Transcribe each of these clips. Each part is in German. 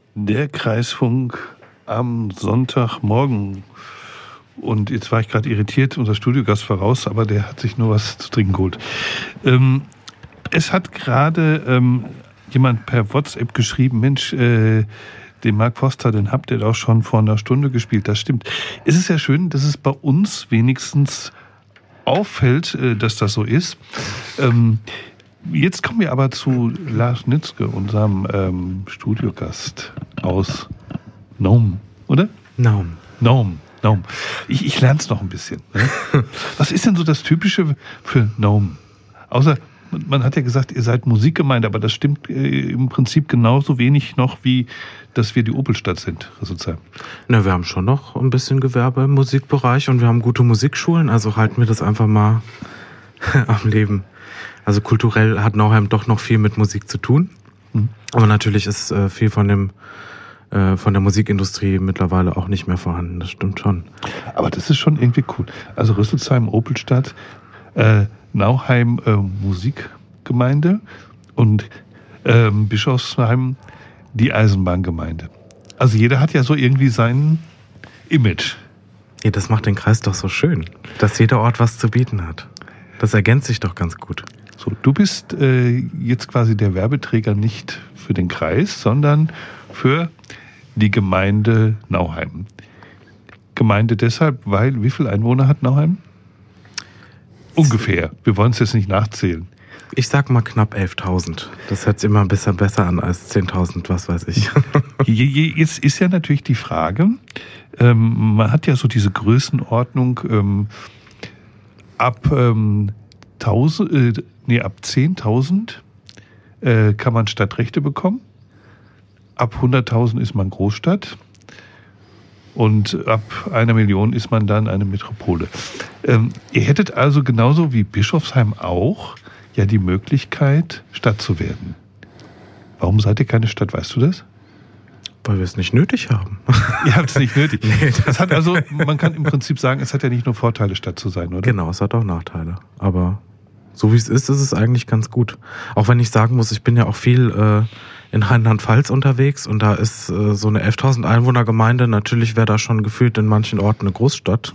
Der Kreisfunk am Sonntagmorgen. Und jetzt war ich gerade irritiert, unser Studiogast war raus, aber der hat sich nur was zu trinken geholt. Es hat gerade jemand per WhatsApp geschrieben, Mensch, den Mark Foster, den habt ihr doch schon vor einer Stunde gespielt. Das stimmt. Es ist ja schön, dass es bei uns wenigstens auffällt, dass das so ist. Jetzt kommen wir aber zu Lars Nitzke, unserem Studiogast aus Nome, oder? Nome. Ich lerne es noch ein bisschen. Ne? Was ist denn so das Typische für Nome? Außer, man hat ja gesagt, ihr seid Musikgemeinde, aber das stimmt im Prinzip genauso wenig noch, wie dass wir die Opelstadt sind, Rüsselsheim. Na, wir haben schon noch ein bisschen Gewerbe im Musikbereich und wir haben gute Musikschulen, also halten wir das einfach mal am Leben. Also kulturell hat Nauheim doch noch viel mit Musik zu tun. Aber natürlich ist viel von der Musikindustrie mittlerweile auch nicht mehr vorhanden. Das stimmt schon. Aber das ist schon irgendwie cool. Also Rüsselsheim, Opelstadt, Nauheim Musikgemeinde und Bischofsheim die Eisenbahngemeinde. Also jeder hat ja so irgendwie sein Image. Ja, das macht den Kreis doch so schön, dass jeder Ort was zu bieten hat. Das ergänzt sich doch ganz gut. So, du bist jetzt quasi der Werbeträger nicht für den Kreis, sondern für die Gemeinde Nauheim. Gemeinde deshalb, weil, wie viele Einwohner hat Nauheim? Ungefähr. Wir wollen es jetzt nicht nachzählen. Ich sag mal knapp 11.000. Das hört sich immer ein bisschen besser an als 10.000, was weiß ich. Jetzt ist ja natürlich die Frage, man hat ja so diese Größenordnung ab 10.000 kann man Stadtrechte bekommen. Ab 100.000 ist man Großstadt. Und ab 1 Million ist man dann eine Metropole. Ihr hättet also genauso wie Bischofsheim auch ja die Möglichkeit, Stadt zu werden. Warum seid ihr keine Stadt, weißt du das? Weil wir es nicht nötig haben. Ihr habt es nicht nötig. Nee, das hat also, man kann im Prinzip sagen, es hat ja nicht nur Vorteile, Stadt zu sein, oder? Genau, es hat auch Nachteile. Aber so wie es ist es eigentlich ganz gut. Auch wenn ich sagen muss, ich bin ja auch viel in Rheinland-Pfalz unterwegs und da ist so eine 11.000 Einwohner-Gemeinde, natürlich wäre da schon gefühlt in manchen Orten eine Großstadt.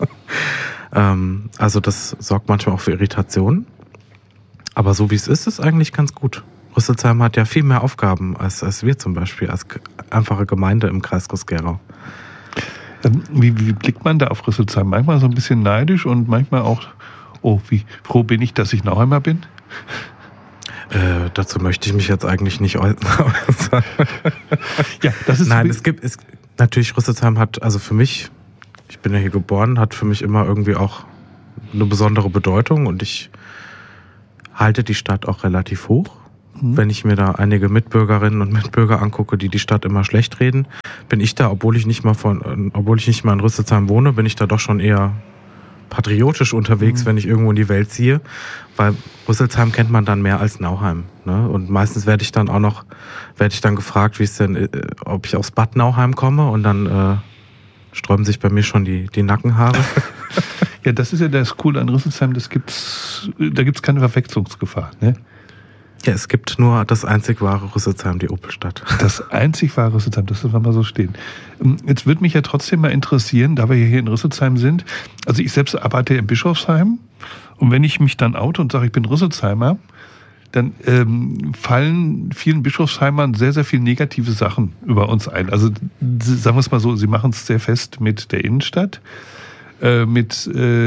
Also das sorgt manchmal auch für Irritationen. Aber so wie es ist eigentlich ganz gut. Rüsselsheim hat ja viel mehr Aufgaben als wir zum Beispiel, als einfache Gemeinde im Kreis Groß-Gerau. Wie blickt man da auf Rüsselsheim? Manchmal so ein bisschen neidisch und manchmal auch, oh, wie froh bin ich, dass ich Nauheimer bin? Dazu möchte ich mich jetzt eigentlich nicht äußern. Ja, das ist Nein, natürlich, Rüsselsheim hat, also für mich, ich bin ja hier geboren, hat für mich immer irgendwie auch eine besondere Bedeutung und ich halte die Stadt auch relativ hoch. Wenn ich mir da einige Mitbürgerinnen und Mitbürger angucke, die Stadt immer schlecht reden, bin ich da, obwohl ich nicht mal in Rüsselsheim wohne, bin ich da doch schon eher patriotisch unterwegs, wenn ich irgendwo in die Welt ziehe, weil Rüsselsheim kennt man dann mehr als Nauheim, ne? Und meistens werde ich dann gefragt, wie es denn, ob ich aus Bad Nauheim komme und dann sträuben sich bei mir schon die Nackenhaare. Ja, das ist ja das Coole an Rüsselsheim, da gibt's keine Verwechslungsgefahr, ne? Ja, es gibt nur das einzig wahre Rüsselsheim, die Opelstadt. Das einzig wahre Rüsselsheim, das lassen wir mal so stehen. Jetzt würde mich ja trotzdem mal interessieren, da wir hier in Rüsselsheim sind, also ich selbst arbeite in Bischofsheim und wenn ich mich dann oute und sage, ich bin Rüsselsheimer, dann fallen vielen Bischofsheimern sehr, sehr viele negative Sachen über uns ein. Also sagen wir es mal so, sie machen es sehr fest mit der Innenstadt, mit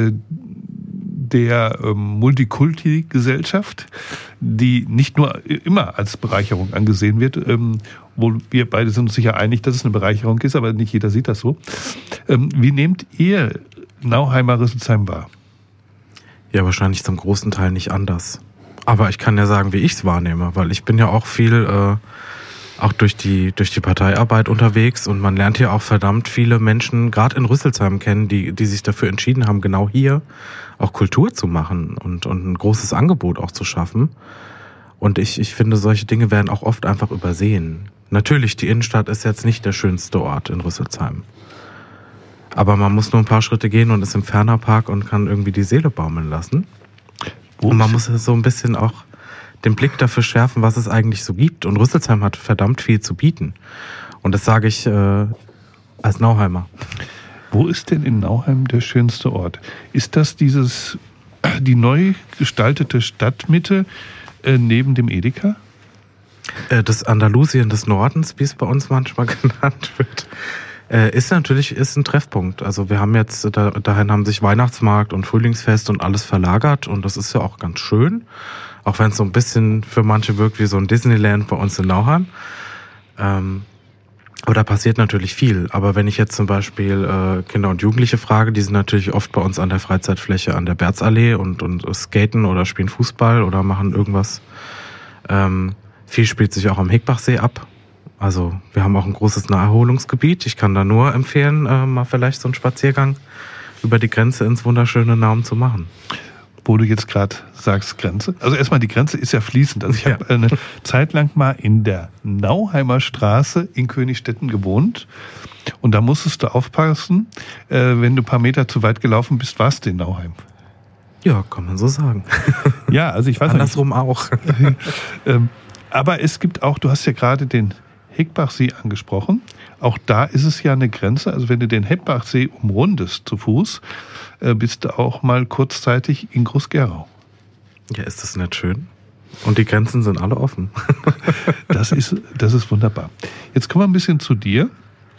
der Multikulti-Gesellschaft, die nicht nur immer als Bereicherung angesehen wird, wo wir beide sind uns sicher einig, dass es eine Bereicherung ist, aber nicht jeder sieht das so. Wie nehmt ihr Nauheimer Rüsselsheim wahr? Ja, wahrscheinlich zum großen Teil nicht anders. Aber ich kann ja sagen, wie ich es wahrnehme, weil ich bin ja auch viel auch durch die Parteiarbeit unterwegs und man lernt hier auch verdammt viele Menschen, gerade in Rüsselsheim kennen, die sich dafür entschieden haben, genau hier auch Kultur zu machen und ein großes Angebot auch zu schaffen. Und ich finde, solche Dinge werden auch oft einfach übersehen. Natürlich, die Innenstadt ist jetzt nicht der schönste Ort in Rüsselsheim. Aber man muss nur ein paar Schritte gehen und ist im Fernerpark und kann irgendwie die Seele baumeln lassen. Und man muss so ein bisschen auch den Blick dafür schärfen, was es eigentlich so gibt. Und Rüsselsheim hat verdammt viel zu bieten. Und das sage ich als Nauheimer. Wo ist denn in Nauheim der schönste Ort? Ist das die neu gestaltete Stadtmitte neben dem Edeka? Das Andalusien des Nordens, wie es bei uns manchmal genannt wird, ist ein Treffpunkt. Also wir haben jetzt, dahin haben sich Weihnachtsmarkt und Frühlingsfest und alles verlagert und das ist ja auch ganz schön. Auch wenn es so ein bisschen für manche wirkt wie so ein Disneyland bei uns in Nauheim. Aber da passiert natürlich viel. Aber wenn ich jetzt zum Beispiel Kinder und Jugendliche frage, die sind natürlich oft bei uns an der Freizeitfläche an der Berzallee und skaten oder spielen Fußball oder machen irgendwas. Viel spielt sich auch am Hickbachsee ab. Also wir haben auch ein großes Naherholungsgebiet. Ich kann da nur empfehlen, mal vielleicht so einen Spaziergang über die Grenze ins wunderschöne Naum zu machen. Wo du jetzt gerade sagst Grenze. Also erstmal, die Grenze ist ja fließend. Also ich habe eine Zeit lang mal in der Nauheimer Straße in Königstetten gewohnt. Und da musstest du aufpassen, wenn du ein paar Meter zu weit gelaufen bist, warst du in Nauheim. Ja, kann man so sagen. Ja, also ich weiß andersrum auch. Aber es gibt auch, du hast ja gerade den Hickbachsee angesprochen. Auch da ist es ja eine Grenze. Also wenn du den Hickbachsee umrundest zu Fuß, bist du auch mal kurzzeitig in Groß-Gerau. Ja, ist das nicht schön? Und die Grenzen sind alle offen. Das ist wunderbar. Jetzt kommen wir ein bisschen zu dir.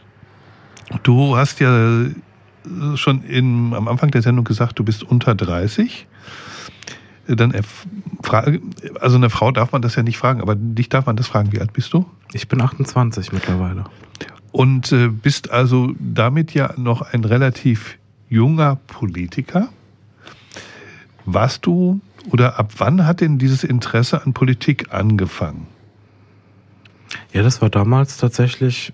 Du hast ja schon am Anfang der Sendung gesagt, du bist unter 30. Dann also eine Frau darf man das ja nicht fragen, aber dich darf man das fragen. Wie alt bist du? Ich bin 28 mittlerweile. Und bist also damit ja noch ein relativ junger Politiker. Warst du oder ab wann hat denn dieses Interesse an Politik angefangen? Ja, das war damals tatsächlich,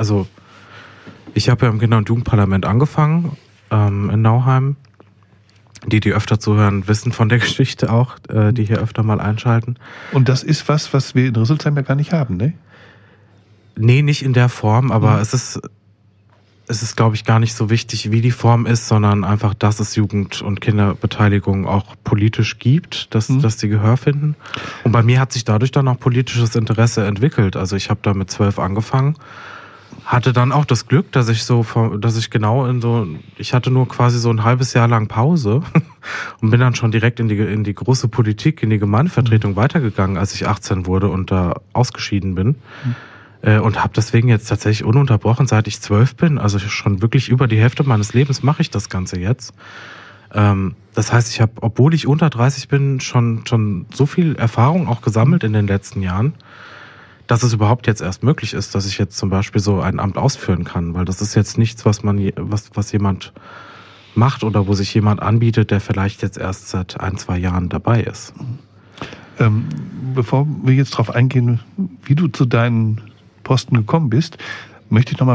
ich habe ja im Kinder- und Jugendparlament angefangen in Nauheim. Die öfter zuhören, wissen von der Geschichte auch, die hier öfter mal einschalten. Und das ist was wir in Rüsselsheim ja gar nicht haben, ne? Nee, nicht in der Form, aber es ist, glaube ich, gar nicht so wichtig, wie die Form ist, sondern einfach, dass es Jugend- und Kinderbeteiligung auch politisch gibt, dass die Gehör finden. Und bei mir hat sich dadurch dann auch politisches Interesse entwickelt. Also ich habe da mit 12 angefangen, hatte dann auch das Glück, dass ich hatte nur quasi so ein halbes Jahr lang Pause und bin dann schon direkt in die große Politik, in die Gemeindevertretung weitergegangen, als ich 18 wurde und da ausgeschieden bin. Und habe deswegen jetzt tatsächlich ununterbrochen, seit ich 12 bin, also schon wirklich über die Hälfte meines Lebens mache ich das Ganze jetzt. Das heißt, ich habe, obwohl ich unter 30 bin, schon so viel Erfahrung auch gesammelt in den letzten Jahren, dass es überhaupt jetzt erst möglich ist, dass ich jetzt zum Beispiel so ein Amt ausführen kann, weil das ist jetzt nichts, was jemand macht oder wo sich jemand anbietet, der vielleicht jetzt erst seit 1-2 Jahren dabei ist. Bevor wir jetzt darauf eingehen, wie du zu deinen Posten gekommen bist, möchte ich noch mal